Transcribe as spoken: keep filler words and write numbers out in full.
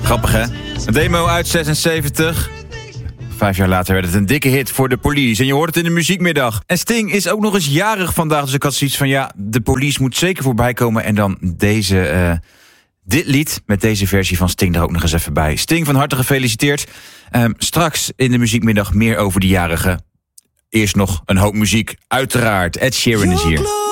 Grappig, hè? Een demo uit zesenzeventig. Vijf jaar later werd het een dikke hit voor de Police. En je hoort het in de muziekmiddag. En Sting is ook nog eens jarig vandaag. Dus ik had zoiets van, ja, de Police moet zeker voorbij komen. En dan deze, uh, dit lied met deze versie van Sting er ook nog eens even bij. Sting, van harte gefeliciteerd. Um, straks in de muziekmiddag meer over de jarige. Eerst nog een hoop muziek. Uiteraard, Ed Sheeran is hier.